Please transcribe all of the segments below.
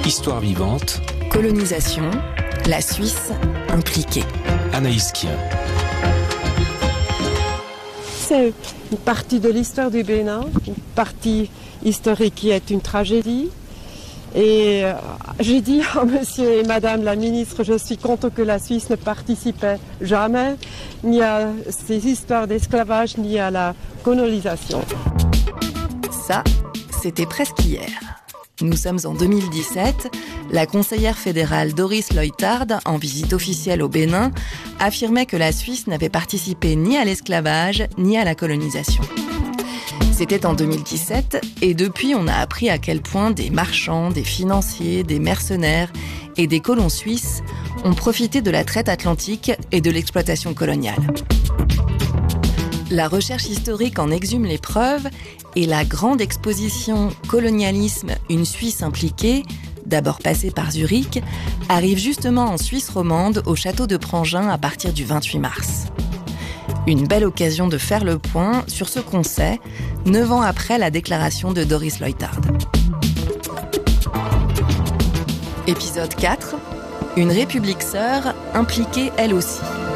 Histoire vivante. Colonisation, la Suisse impliquée. Anaïs Kien. C'est une partie de l'histoire du Bénin, une partie historique qui est une tragédie. Et j'ai dit à monsieur et madame la ministre, je suis contente que la Suisse ne participait jamais ni à ces histoires d'esclavage, ni à la colonisation. Ça, c'était presque hier. Nous sommes en 2017. La conseillère fédérale Doris Leuthard, en visite officielle au Bénin, affirmait que la Suisse n'avait participé ni à l'esclavage, ni à la colonisation. C'était en 2017, et depuis, on a appris à quel point des marchands, des financiers, des mercenaires et des colons suisses ont profité de la traite atlantique et de l'exploitation coloniale. La recherche historique en exhume les preuves, et la grande exposition « Colonialisme, une Suisse impliquée », d'abord passée par Zurich, arrive justement en Suisse romande au château de Prangin à partir du 28 mars. Une belle occasion de faire le point sur ce qu'on sait, 9 ans après la déclaration de Doris Leuthard. Épisode 4. Une république sœur impliquée elle aussi.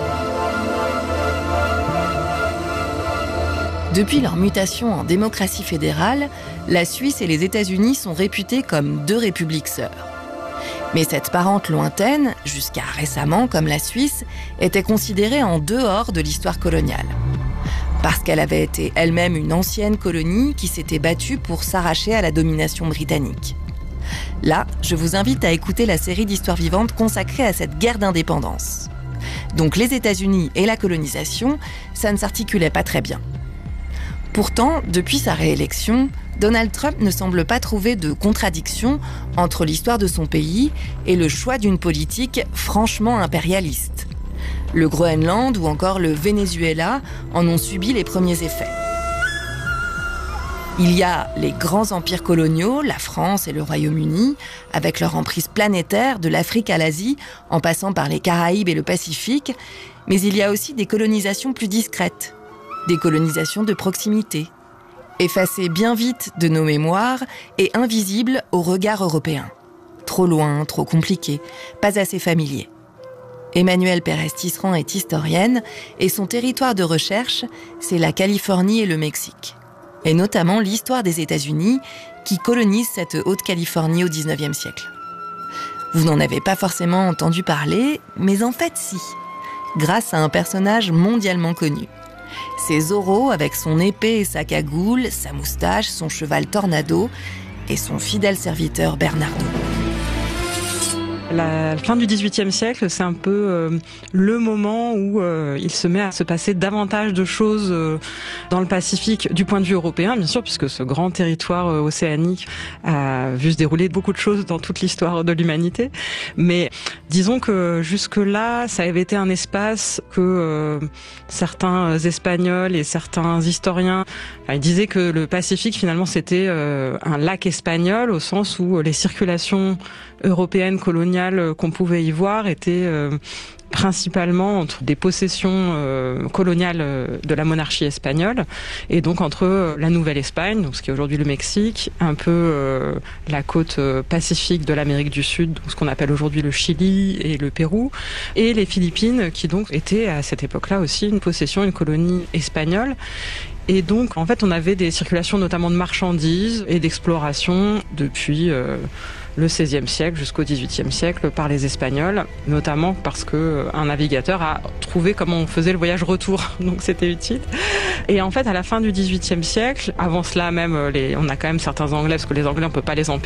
Depuis leur mutation en démocratie fédérale, la Suisse et les États-Unis sont réputés comme deux républiques sœurs. Mais cette parente lointaine, jusqu'à récemment comme la Suisse, était considérée en dehors de l'histoire coloniale. Parce qu'elle avait été elle-même une ancienne colonie qui s'était battue pour s'arracher à la domination britannique. Là, je vous invite à écouter la série d'histoires vivantes consacrée à cette guerre d'indépendance. Donc les États-Unis et la colonisation, ça ne s'articulait pas très bien. Pourtant, depuis sa réélection, Donald Trump ne semble pas trouver de contradiction entre l'histoire de son pays et le choix d'une politique franchement impérialiste. Le Groenland ou encore le Venezuela en ont subi les premiers effets. Il y a les grands empires coloniaux, la France et le Royaume-Uni, avec leur emprise planétaire de l'Afrique à l'Asie, en passant par les Caraïbes et le Pacifique, mais il y a aussi des colonisations plus discrètes. Des colonisations de proximité, effacées bien vite de nos mémoires et invisibles au regard européen. Trop loin, trop compliqué, pas assez familier. Emmanuelle Pérez-Tisserand est historienne et son territoire de recherche, c'est la Californie et le Mexique. Et notamment l'histoire des États-Unis qui colonisent cette Haute-Californie au XIXe siècle. Vous n'en avez pas forcément entendu parler, mais en fait si, grâce à un personnage mondialement connu. C'est Zorro avec son épée et sa cagoule, sa moustache, son cheval Tornado et son fidèle serviteur Bernardo. La fin du XVIIIe siècle, c'est un peu le moment où il se met à se passer davantage de choses dans le Pacifique du point de vue européen, bien sûr, puisque ce grand territoire océanique a vu se dérouler beaucoup de choses dans toute l'histoire de l'humanité. Mais disons que jusque-là, ça avait été un espace que certains Espagnols et certains historiens ils disaient que le Pacifique, finalement, c'était un lac espagnol, au sens où les circulations européennes coloniales qu'on pouvait y voir étaient principalement entre des possessions coloniales de la monarchie espagnole et donc entre la Nouvelle-Espagne, donc ce qui est aujourd'hui le Mexique, un peu la côte pacifique de l'Amérique du Sud, donc ce qu'on appelle aujourd'hui le Chili et le Pérou, et les Philippines qui donc étaient à cette époque-là aussi une possession, une colonie espagnole. Et donc, en fait, on avait des circulations notamment de marchandises et d'exploration depuis le XVIe siècle jusqu'au XVIIIe siècle par les Espagnols, notamment parce que un navigateur a trouvé comment on faisait le voyage retour, donc c'était utile. Et en fait, à la fin du XVIIIe siècle, avant cela même, on a quand même certains Anglais, parce que les Anglais, on peut pas les empêcher